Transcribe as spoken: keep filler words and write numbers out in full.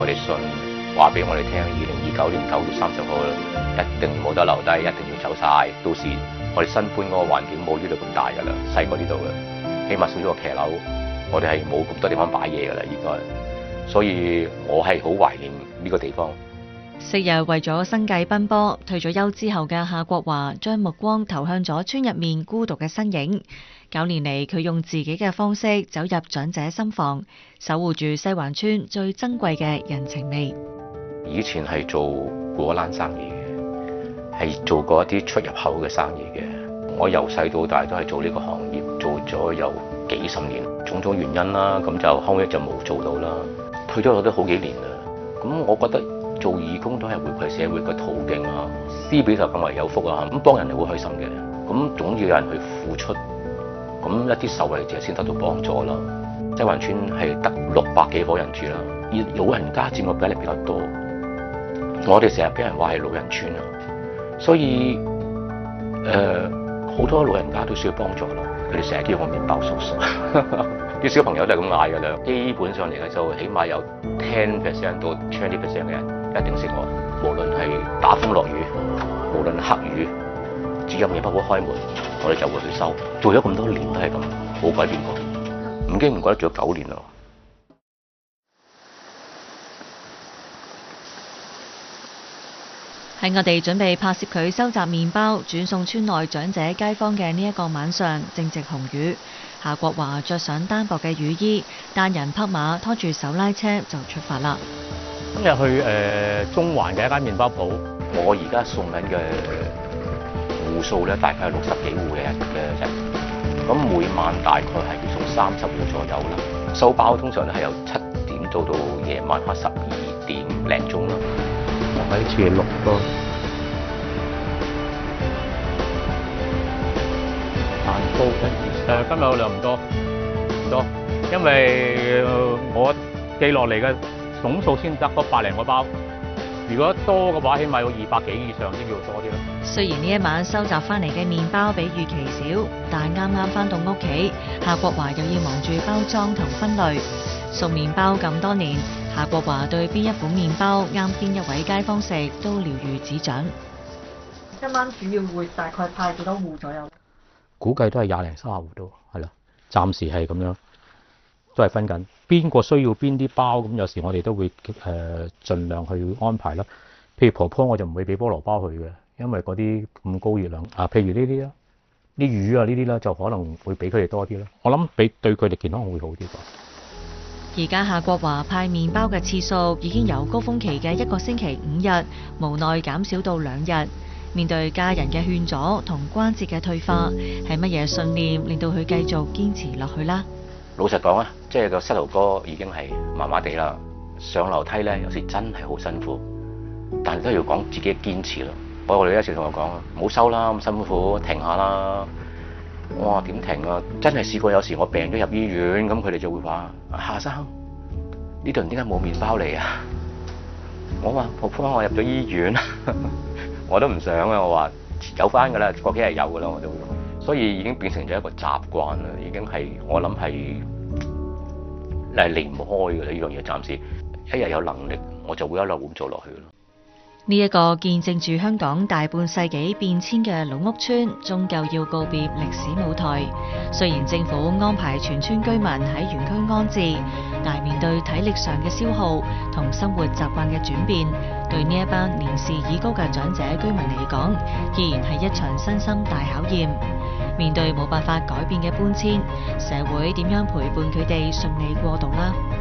我哋信話俾我哋聽，二零二九年九月三十號一定冇得留低，一定要走晒。到時我哋新搬嗰個環境冇呢度咁大㗎啦，細過呢度嘅，起碼少咗個騎樓，我哋係冇咁多地方擺嘢㗎啦，應該。所以我係好懷念呢個地方。 昔日為咗生計奔波，退咗休之後嘅夏國華將目光投向咗村入面孤獨嘅身影。九年嚟，佢用自己嘅方式走入長者心房，守護住西環村最珍貴嘅人情味。 以前係做果欄生意嘅，係做過一啲出入口嘅生意嘅。我由細到大都係做呢個行業，做咗有幾十年，種種原因啦，咁就後尾就冇做到啦。退咗我都好幾年啦，咁我覺得做義工都係回饋社會嘅途徑啊，施比受更為有福啊，咁幫人係好開心嘅，咁總要有人去付出，咁一啲受惠者先得到幫助啦。西環村係得六百幾伙人住啦，而老人家佔個比例比較多，我哋成日俾人話係老人村啊，所以誒好多老人家都需要幫助咯，佢哋成日叫我麵包叔叔。啲小朋友都係咁嗌㗎啦，基本上嚟嘅就起碼有 ten percent 到 twenty percent 嘅人一定識我，無論係打風落雨，無論黑雨，只要麵包鋪開門，我哋就會去收。做咗咁多年都係咁，冇改變過，唔經唔覺得做咗九年咯。 喺我哋準備拍攝佢收集麵包轉送村內長者街坊嘅呢一個晚上，正值紅雨。夏國華着上單薄嘅雨衣，單人匹馬拖住手拉車就出發啦。 今日去誒、呃、中環嘅一間麵包鋪， 我而家送緊嘅戶數咧，大概係六十幾戶嘅嘅人，咁每晚大概係要送三十戶左右啦。收包通常咧係由七點到到夜晚黑十二點零鐘啦。 我喺次六個蛋糕嘅。誒、呃，今日量唔多，唔多，因為、呃、我記落嚟嘅總數先得嗰百零個包，如果多嘅話，起碼有二百幾以上先叫多啲咯。 雖然呢一晚收集翻嚟嘅麵包比預期少，但啱啱翻到屋企，夏國華又要忙住包裝同分類。送麵包咁多年，夏國華對邊一款麵包啱邊一位街坊食都了如指掌。 一晚主要會大概派幾多戶左右？ 估計都係廿零三十戶都係啦，暫時係咁樣，都係分緊邊個需要邊啲包，咁有時我哋都會誒、呃、盡量去安排啦。譬如婆婆我就唔會俾菠蘿包佢嘅，因為嗰啲咁高熱量啊。譬如呢啲啦，啲魚啊呢啲啦，就可能會俾佢哋多啲啦。我諗比對佢哋健康會好啲啩。 而家夏國華派麵包嘅次數已經由高峰期嘅一個星期五日，無奈減少到兩日。面對家人嘅勸阻同關節嘅退化，係乜嘢信念令到佢繼續堅持落去啦？ 老實講啊，即係個膝頭哥已經係麻麻地啦，上樓梯咧有時真係好辛苦，但係都要講自己嘅堅持咯。我我哋一時同我講啊，唔好收啦，咁辛苦，停下啦。我話點停啊？真係試過有時我病咗入醫院，咁佢哋就會話：夏生，呢度點解冇麵包嚟啊？我話婆婆，我入咗醫院。我都唔想啊！我話有翻㗎啦，過幾日有㗎啦，我都會。所以已經變成咗一個習慣啦，已經係我諗係係離唔開㗎啦。呢樣嘢暫時一日有能力，我就會一路咁做落去咯。 呢一個見證住香港大半世紀變遷嘅老屋村，終究要告別歷史舞台。雖然政府安排全村居民喺原區安置，但面對體力上嘅消耗同生活習慣嘅轉變，對呢一班年事已高嘅長者居民嚟講，依然係一場身心大考驗。面對冇辦法改變嘅搬遷，社會點樣陪伴佢哋順利過渡啦？